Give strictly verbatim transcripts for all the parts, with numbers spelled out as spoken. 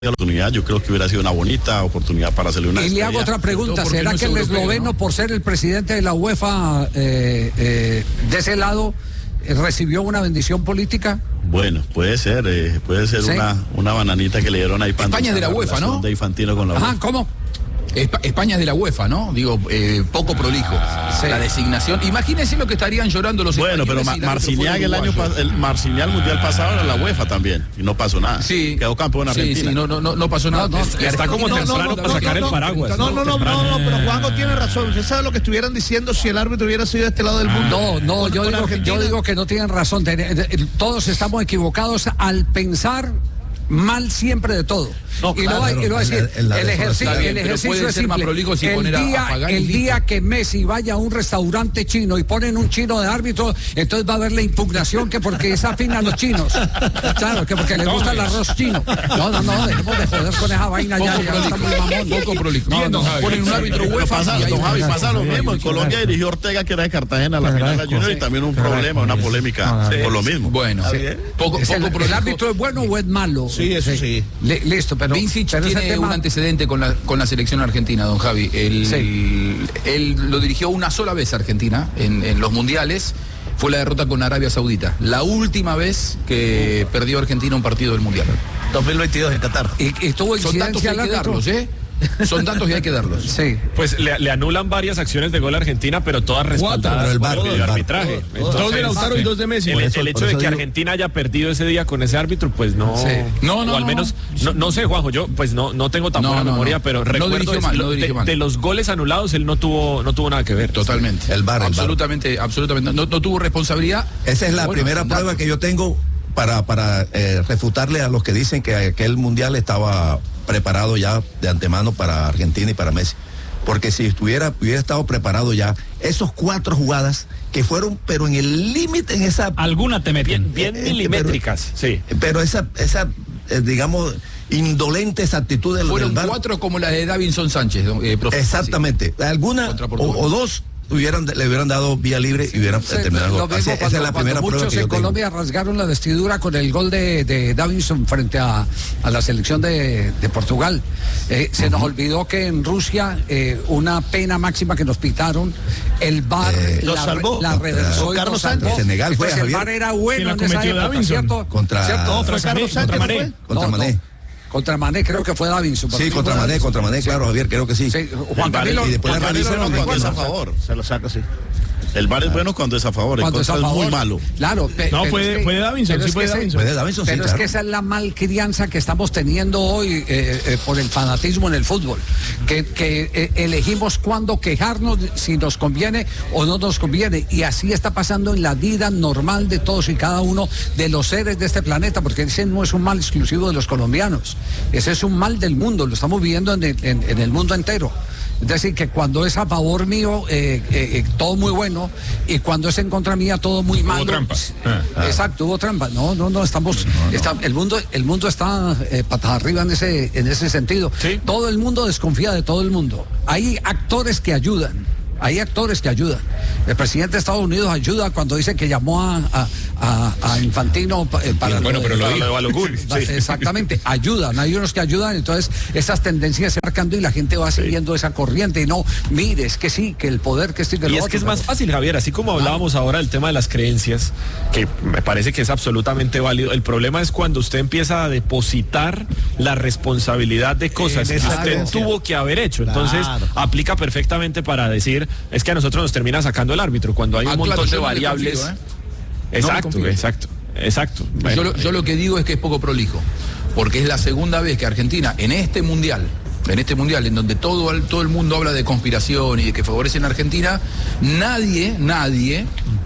la oportunidad, yo creo que hubiera sido una bonita oportunidad para hacerle una y le hago otra pregunta, ¿será no que el esloveno, ¿no? por ser el presidente de la UEFA eh, eh, de ese lado, eh, recibió una bendición política? Bueno, puede ser, eh, puede ser ¿Sí? una, una bananita que le dieron ahí. España es de la UEFA, ¿no? De Infantino con la Ajá, UEFA. ¿cómo? España es de la UEFA, ¿no? Digo, eh, poco prolijo. Ah, sí. La designación. Imagínense lo que estarían llorando los bueno, pero Ma Marciniag el año el Marciniag el mundial pasado era la UEFA también y no pasó nada. Sí. Quedó campeón en Argentina. Sí, sí, no, no, no, no pasó nada. No, no, es, está como no, temprano no, no, para no, sacar no, el paraguas. No, no, no, no, no, pero Juanjo tiene razón. Usted sabe lo que estuvieran diciendo si el árbitro hubiera sido de este lado del mundo. No, no, con, yo, con digo que, yo digo que no tienen razón. Todos estamos equivocados al pensar mal siempre de todo. No, y, claro, lo, y lo va a decir, el, el ejercicio, bien, el ejercicio es simple. Si el día, a, a el día que Messi vaya a un restaurante chino y ponen un chino de árbitro, entonces va a haber la impugnación que porque es afín a los chinos. Claro, que porque les gusta el arroz chino. No, no, no, dejemos de joder con esa vaina poco ya. Prolijo, ya está muy mamón. Poco prolijo. No, no, no, ponen un árbitro UEFA. Pasa, y ahí don Javi, pasa lo mismo. En Colombia dirigió Ortega, que era de Cartagena, la final de la Junior, y también un problema, una polémica por lo mismo. Bueno, poco prolijo. ¿El árbitro es bueno o es malo? Sí, eso sí. Listo, pero Vincic tiene tema... un antecedente con la, con la selección argentina, don Javi. Él, sí. él lo dirigió una sola vez a Argentina en, en los mundiales. Fue la derrota con Arabia Saudita. La última vez que perdió Argentina un partido del mundial. dos mil veintidós en Qatar. Y, y tuvo Son datos que hay que darlos, ¿eh? Son tantos y hay que darlos. Sí. Pues le, le anulan varias acciones de gol a Argentina, pero todas respaldadas por el, el arbitraje. Entonces, dos de Lautaro y dos de Messi. El, eso, el hecho de que digo... Argentina haya perdido ese día con ese árbitro, pues no. Sí. No, no. O al menos, no, no sé, Juanjo, yo pues no, no tengo tan no, buena no, memoria, no. pero recuerdo no mal, no de, mal. de los goles anulados, él no tuvo, no tuvo nada que ver. Totalmente. El V A R. Absolutamente, el V A R. absolutamente. No, no tuvo responsabilidad. Esa es la bueno, primera prueba que yo tengo para, para eh, refutarle a los que dicen que aquel mundial estaba preparado ya de antemano para Argentina y para Messi, porque si estuviera hubiera estado preparado ya esos cuatro jugadas que fueron pero en el límite, en esa alguna te meten bien, bien eh, milimétricas, pero, sí, pero esa esa eh, digamos indolente esa actitud de fueron del cuatro como la de Davinson Sánchez, eh, exactamente, sí. alguna o, o dos Hubieran, le hubieran dado vía libre y hubieran sí, terminado. Así, cuando, esa es la primera prueba que yo en tengo. Colombia rasgaron la vestidura con el gol de, de Davinson frente a, a la selección de, de Portugal. Eh, se uh -huh. nos olvidó que en Rusia eh, una pena máxima que nos pitaron, el V A R eh, la, salvó, la reversó. Carlos Sánchez. Senegal fue. Entonces, el V A R era bueno en esa época, ¿cierto? Contra, ¿cierto? ¿Fue Carlos Sánchez? Contra Mané. Contra no, Mané. No. Contra Mané, creo que fue Davinson. Sí, contra Mané, contra Mané, claro, Javier, creo que sí. sí. Juan Camilo. Y después Juan Camilo no, cuando es a favor. Se lo saca, sí. El V A R es bueno cuando es a favor, cuando el es, a favor. es muy malo. Claro, pe, no, fue, es fue de Davinson, sí fue de Davinson. Fue de Davinson, pero sí, es claro. que esa es la malcrianza que estamos teniendo hoy eh, eh, por el fanatismo en el fútbol. Que, que eh, elegimos cuándo quejarnos, si nos conviene o no nos conviene. Y así está pasando en la vida normal de todos y cada uno de los seres de este planeta, porque ese no es un mal exclusivo de los colombianos. Ese es un mal del mundo, lo estamos viviendo en el, en, en el mundo entero. Es decir, que cuando es a favor mío, eh, eh, eh, todo muy bueno, y cuando es en contra mía, todo muy malo. Hubo trampa. Ah, ah. Exacto, hubo trampa. No, no, no, estamos, no, no. Está, el mundo, el mundo está eh, patas arriba en ese, en ese sentido. ¿Sí? Todo el mundo desconfía de todo el mundo. Hay actores que ayudan. Hay actores que ayudan. El presidente de Estados Unidos ayuda cuando dice que llamó a, a, a, a Infantino eh, para... Bueno, lo, pero lo para, dijo a lo cool. Sí. Exactamente, ayudan. Hay unos que ayudan, entonces esas tendencias se marcando y la gente va siguiendo sí. esa corriente. Y no, mire, es que sí, que el poder que estoy de Y lo es otro, que es pero... más fácil, Javier, así como hablábamos ahora del tema de las creencias, que me parece que es absolutamente válido. El problema es cuando usted empieza a depositar la responsabilidad de cosas que usted tuvo que haber hecho. Entonces, claro. aplica perfectamente para decir, es que a nosotros nos termina sacando el árbitro cuando hay un ah, montón claro, de variables. Confío, ¿eh? Exacto, no exacto, exacto. Bueno, yo, lo, yo lo que digo es que es poco prolijo, porque es la segunda vez que Argentina en este mundial, en este mundial en donde todo, todo el mundo habla de conspiración y de que favorecen a Argentina, nadie, nadie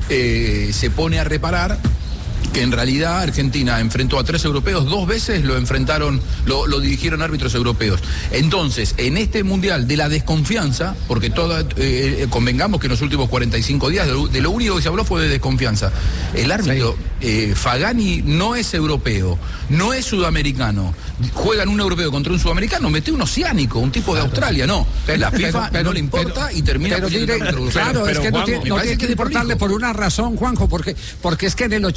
eh, se pone a reparar que en realidad Argentina enfrentó a tres europeos, dos veces lo enfrentaron, lo, lo dirigieron árbitros europeos. Entonces, en este mundial de la desconfianza, porque toda, eh, convengamos que en los últimos cuarenta y cinco días de lo, de lo único que se habló fue de desconfianza. El árbitro, sí. eh, Fagani, no es europeo, no es sudamericano. Juegan un europeo contra un sudamericano, mete un oceánico, un tipo de Australia, no. Pero, la FIFA pero, pero, no le importa pero, y termina pero, mire, claro, pero, es que Juanjo, no tiene, no tiene que importarle por una razón, Juanjo, porque, porque es que en el ochenta y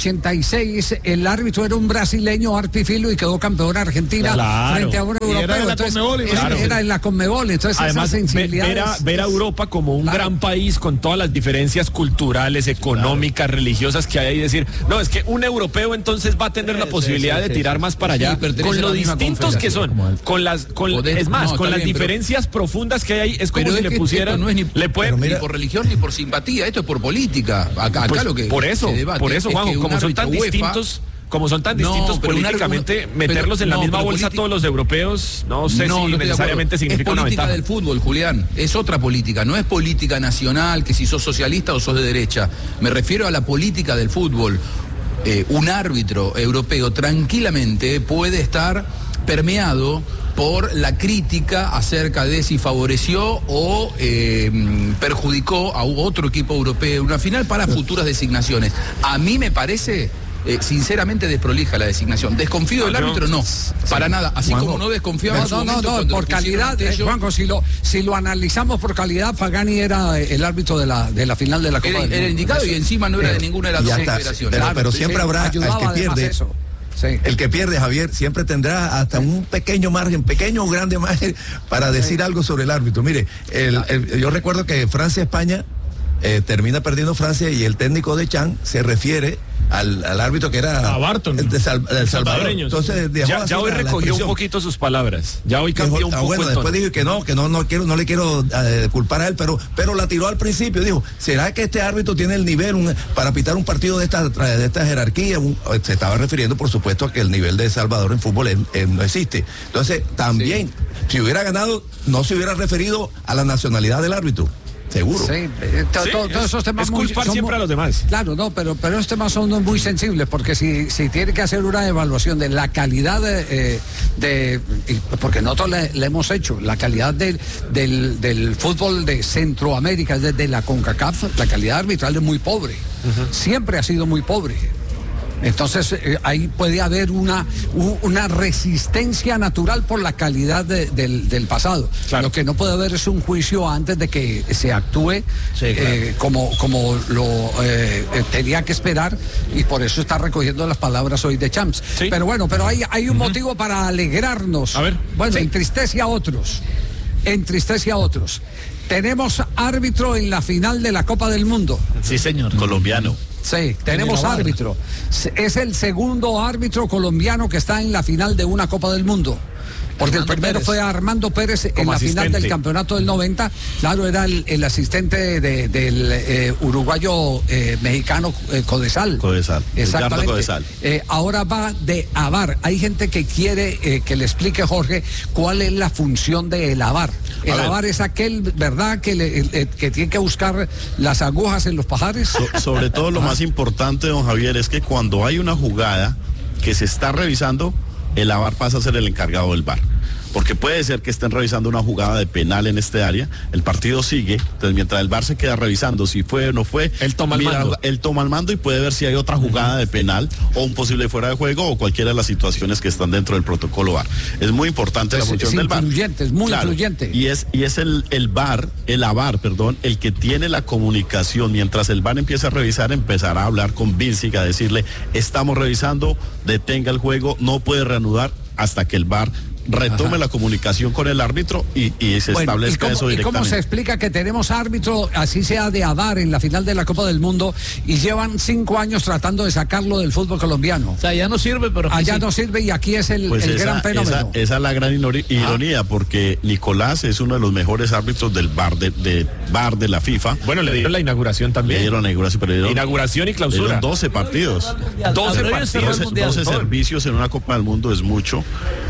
seis el árbitro era un brasileño, Arpifilo, y quedó campeón Argentina claro. frente a un europeo. Era de la entonces, Conmebol, era, claro. era en la Conmebol, entonces además esas sensibilidades, ver, a, ver a Europa como un claro. gran país con todas las diferencias culturales, económicas, claro. religiosas que hay y decir, no, es que un europeo entonces va a tener la posibilidad sí, sí, de tirar sí, más para sí, allá, con lo distintos que son, con las, con, Poder, es más, no, con las bien, diferencias pero, profundas que hay, es como si es le pusieran, no es ni, le pueden, mira, ni por religión ni por simpatía, esto es por política, acá, pues, acá lo que por eso, se debate por eso, Juanjo, como son tan UEFA, distintos. Como son tan distintos no, políticamente, un, meterlos pero, en la no, misma bolsa a todos los europeos, no sé no, si no necesariamente significa una ventaja. Es política del fútbol, Julián, es otra política, no es política nacional, que si sos socialista o sos de derecha. Me refiero a la política del fútbol. Eh, un árbitro europeo tranquilamente puede estar permeado por la crítica acerca de si favoreció o eh, perjudicó a otro equipo europeo en una final para futuras designaciones. A mí me parece... Eh, sinceramente desprolija la designación. Desconfío del árbitro, no, para nada. Así Juanjo, como no desconfiaba. No, no, no, no por calidad, eh, Juanjo, si lo, si lo analizamos por calidad, Pagani era el árbitro de la, de la final de la Copa era, del era Mundo. indicado y encima no era de ninguna de las dos federaciones. Pero, pero siempre sí, habrá al que pierde. Eso. Sí. El que pierde, Javier, siempre tendrá hasta un pequeño margen, pequeño o grande margen para decir sí. algo sobre el árbitro. Mire, el, el, yo recuerdo que Francia-España eh, termina perdiendo Francia y el técnico de Chan se refiere Al, al árbitro que era a Barton, el, de Sal, el Salvador. Entonces dejó ya, ya hoy recogió un poquito sus palabras. Ya hoy cambió dejó, un poco. Ah, bueno, después dijo que no, que no, no quiero, no le quiero eh, culpar a él, pero, pero la tiró al principio. Dijo, ¿será que este árbitro tiene el nivel un, para pitar un partido de esta, de esta jerarquía? Un, se estaba refiriendo, por supuesto, a que el nivel de Salvador en fútbol él, él no existe. Entonces, también, sí. si hubiera ganado, no se hubiera referido a la nacionalidad del árbitro. Seguro. Sí, eh, to, sí, to, todos esos temas es culpar muy, siempre muy, a los demás. Claro, no, pero, pero esos temas son muy sensibles porque si, si tiene que hacer una evaluación de la calidad de, eh, de porque nosotros le, le hemos hecho, la calidad del, del, del fútbol de Centroamérica, desde la CONCACAF, la calidad arbitral es muy pobre. Uh-huh. Siempre ha sido muy pobre. Entonces eh, ahí puede haber una, u, una resistencia natural por la calidad de, del, del pasado. Claro. Lo que no puede haber es un juicio antes de que se actúe sí, claro. eh, como, como lo eh, tenía que esperar, y por eso está recogiendo las palabras hoy de Champs. Sí. Pero bueno, pero hay, hay un uh-huh. motivo para alegrarnos. A ver. Bueno, sí. entristece a otros. Entristece a otros. Tenemos árbitro en la final de la Copa del Mundo. Sí, señor. Colombiano. Sí, tenemos árbitro. Es el segundo árbitro colombiano que está en la final de una Copa del Mundo. Porque Armando el primero Pérez. fue Armando Pérez en la asistente. final del campeonato del noventa. Claro, era el, el asistente de, del eh, uruguayo eh, mexicano eh, Codesal. Codesal. Exactamente. Codesal. Eh, ahora va de A V A R. Hay gente que quiere eh, que le explique, Jorge, cuál es la función del A V A R. El A V A R es aquel, ¿verdad?, que, le, el, que tiene que buscar las agujas en los pajares. So, sobre todo lo más importante, don Javier, es que cuando hay una jugada que se está revisando, el A V A R pasa a ser el encargado del V A R. Porque puede ser que estén revisando una jugada de penal en este área, el partido sigue, entonces mientras el V A R se queda revisando si fue o no fue, él toma el mira, mando. Él toma el mando y puede ver si hay otra jugada de penal o un posible fuera de juego o cualquiera de las situaciones que están dentro del protocolo V A R. Es muy importante es, la función es del V A R. Influyente, es muy claro, influyente. Y es, y es el, el V A R, el A V A R, perdón, el que tiene la comunicación. Mientras el V A R empieza a revisar, empezará a hablar con Vincic, a decirle, estamos revisando, detenga el juego, no puede reanudar hasta que el V A R retome Ajá. la comunicación con el árbitro y, y se bueno, establezca ¿y cómo, eso directamente. ¿Y cómo se explica que tenemos árbitro, así sea de A V A R, en la final de la Copa del Mundo, y llevan cinco años tratando de sacarlo del fútbol colombiano? O sea, ya no sirve, pero... Allá sí. no sirve y aquí es el, pues el esa, gran fenómeno. Esa, esa es la gran ironía, ah. porque Nicolás es uno de los mejores árbitros del V A R, de, de V A R de la FIFA. Bueno, le dieron la inauguración también. Le dieron la inauguración, pero le dieron, inauguración y clausura. Le dieron doce partidos. doce partidos. doce, doce servicios en una Copa del Mundo es mucho.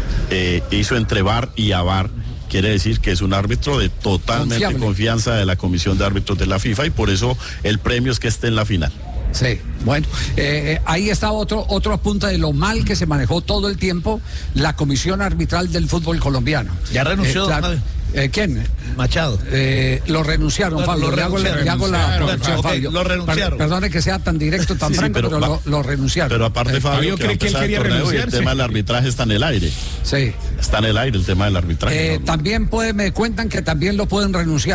Eh, hizo entre V A R y A V A R, quiere decir que es un árbitro de totalmente Confiable. confianza de la Comisión de Árbitros de la FIFA, y por eso el premio es que esté en la final. Sí, bueno, eh, ahí está otro otro apunte de lo mal que se manejó todo el tiempo la Comisión Arbitral del Fútbol Colombiano. Ya renunció, eh, claro, eh, ¿quién? Machado. Eh, lo renunciaron, Fabio. Le hago, le hago la claro, okay, lo renunciaron. Per, perdone que sea tan directo, tan sí, franco, pero, pero lo, lo renunciaron. Pero aparte, eh, Fabio, cree que él quería renunciar. El tema del arbitraje está en el aire. Sí. Está en el aire el tema del arbitraje. Eh, no, también puede, me cuentan que también lo pueden renunciar.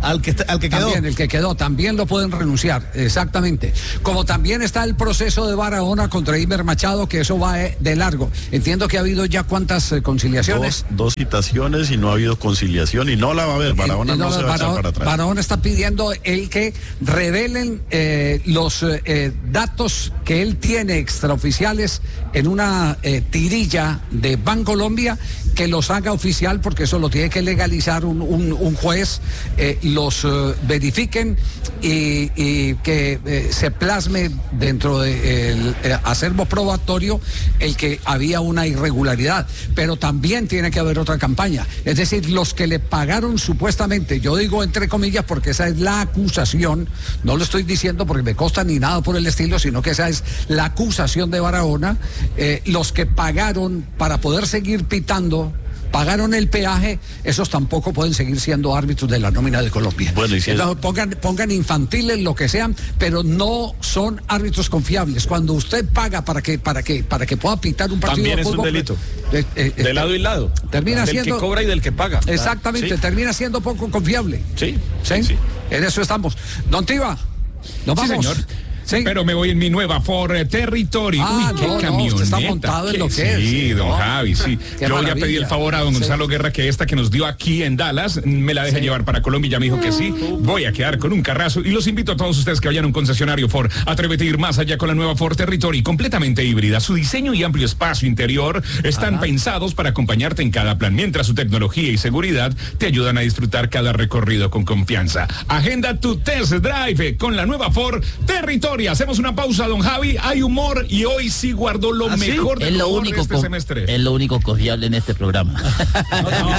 Al que, al que quedó. También, el que quedó, también lo pueden renunciar, exactamente. Como también está el proceso de Barahona contra Iber Machado, que eso va eh, de largo. Entiendo que ha habido ya cuántas eh, conciliaciones. Dos, dos citaciones y no ha habido conciliación y no la va a haber. Barahona Eh, no, no, se va a echar Barahona, para atrás. Barahona está pidiendo el que revelen eh, los eh, datos que él tiene extraoficiales en una eh, tirilla de Bancolombia, que los haga oficial, porque eso lo tiene que legalizar un, un, un juez, eh, los eh, verifiquen y, y que eh, se plasme dentro del de eh, acervo probatorio el que había una irregularidad. Pero también tiene que haber otra campaña, es decir, los que le pagaron supuestamente, yo digo entre comillas porque esa es la acusación, no lo estoy diciendo porque me consta ni nada por el estilo, sino que esa es la acusación de Barahona, eh, los que pagaron para poder seguir pitando, pagaron el peaje, esos tampoco pueden seguir siendo árbitros de la nómina de Colombia. Bueno, y si Entonces, pongan, pongan infantiles, lo que sean, pero no son árbitros confiables. Cuando usted paga para que para que para que pueda pitar un partido También de es un fútbol, delito. eh, eh, De lado y lado. Termina del siendo que cobra y del que paga. Exactamente, Sí. termina siendo poco confiable. Sí, ¿Sí? sí. En eso estamos. Don Tiva, nos Sí, vamos. señor. Sí. Pero me voy en mi nueva Ford Territory. Ah, Uy, qué no, no, camioneta. usted está montado en lo que es. Sí, don No. Javi, sí. Qué Yo ya maravilla. pedí el favor a don Gonzalo Sí. Guerra que esta que nos dio aquí en Dallas me la deje Sí. llevar para Colombia. Ya me dijo que sí. Voy a quedar con un carrazo y los invito a todos ustedes que vayan a un concesionario Ford. Atrévete a ir más allá con la nueva Ford Territory, completamente híbrida. Su diseño y amplio espacio interior están pensados para acompañarte en cada plan, mientras su tecnología y seguridad te ayudan a disfrutar cada recorrido con confianza. Agenda tu test drive con la nueva Ford Territory. Hacemos una pausa, don Javi. Hay humor y hoy sí guardó lo ¿Ah, sí? mejor Es del lo humor único de este con- semestre. es lo único confiable en este programa. No,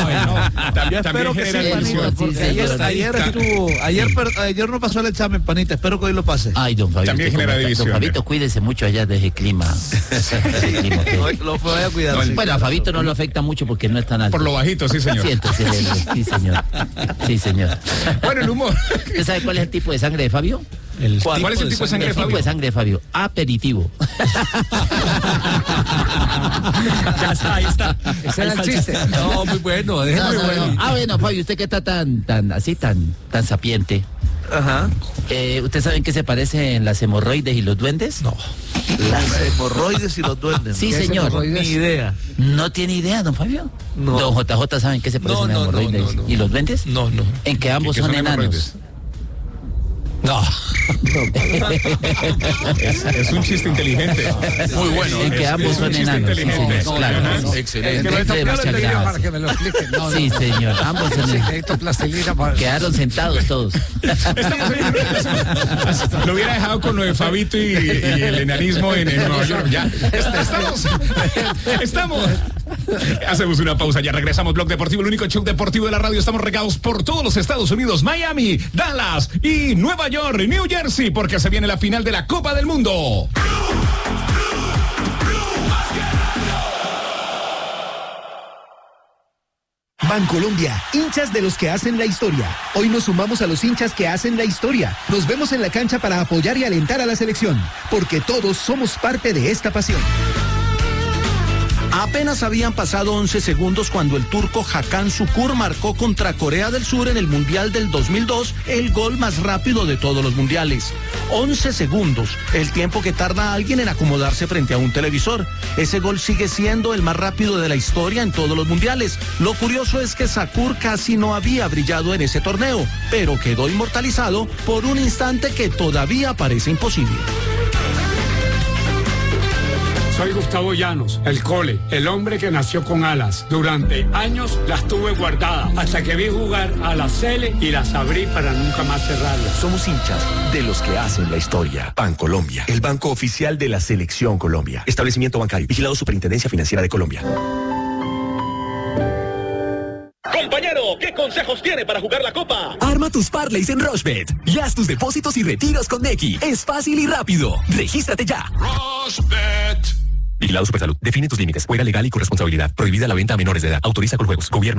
no, también, Espero también que sí, genera Panita, ilusión. porque Sí, ayer, señor. ayer estuvo, ayer, per- ayer no pasó el examen, Panita, espero que hoy lo pase. Ay, don Fabito. También ¿cómo genera está? división, Don Fabito, ¿eh? cuídese mucho allá de ese clima. Ese clima que- Hoy lo voy a cuidar. No, sí. Bueno, a Fabito no lo afecta mucho porque no es tan alto. Por lo bajito, sí, señor. Sí, entonces, eh, sí, señor. Sí, señor. Bueno, el humor. ¿Usted sabe cuál es el tipo de sangre de Fabio? El ¿Cuál, cuál es el tipo de sangre, El tipo Fabio? de sangre de Fabio. Aperitivo. Ya está, ahí está. Ese era Ahí el está chiste. No, muy bueno, déjeme No, muy no, bueno. no. Ah, bueno, Fabio, usted que está tan, tan, así, tan, tan sapiente. Ajá. Eh, ¿Usted sabe en qué se parecen las hemorroides y los duendes? No. Las hemorroides y los duendes. Sí, ¿Qué es señor. hemorroides? Ni idea. ¿No tiene idea, don Fabio? No. Don J J, ¿saben qué se parecen No, no, las no, hemorroides no, no. y los duendes? No, no. En que ambos ¿Qué son, son enanos. hemorroides? No. Es, es un chiste inteligente. Muy bueno. En que Es- ambos es un son chiste enanos. Sí, inteligente. señor, claro. no, no. Excelente. Eh, Entonces, necesito muchas plastilina gracias. para que me lo expliquen. No, Sí, no. señor. Ambos son Sí, enanos. necesito plastilina para... Quedaron sentados todos. Estamos en- Lo hubiera dejado con lo de Fabito y, y el enanismo en, en Nueva York. Ya. Estamos. Estamos. Hacemos una pausa, ya regresamos. Blog Deportivo, el único show deportivo de la radio. Estamos regados por todos los Estados Unidos, Miami, Dallas y Nueva York, New Jersey, porque se viene la final de la Copa del Mundo. Bancolombia, hinchas de los que hacen la historia. Hoy nos sumamos a los hinchas que hacen la historia. Nos vemos en la cancha para apoyar y alentar a la selección, porque todos somos parte de esta pasión. Apenas habían pasado once segundos cuando el turco Hakan Şükür marcó contra Corea del Sur en el Mundial del dos mil dos el gol más rápido de todos los mundiales. once segundos, el tiempo que tarda alguien en acomodarse frente a un televisor. Ese gol sigue siendo el más rápido de la historia en todos los mundiales. Lo curioso es que Şükür casi no había brillado en ese torneo, pero quedó inmortalizado por un instante que todavía parece imposible. Soy Gustavo Llanos, el Cole, el hombre que nació con alas. Durante años las tuve guardadas, hasta que vi jugar a la Cele y las abrí para nunca más cerrarlas. Somos hinchas de los que hacen la historia. Bancolombia, el banco oficial de la Selección Colombia. Establecimiento bancario, vigilado Superintendencia Financiera de Colombia. Compañero, ¿qué consejos tiene para jugar la Copa? Arma tus parlays en Rushbet y haz tus depósitos y retiros con Nequi. Es fácil y rápido. Regístrate ya. Rushbet. Vigilado Supersalud. Define tus límites. Juega legal y con responsabilidad. Prohibida la venta a menores de edad. Autoriza con juegos. Gobierno.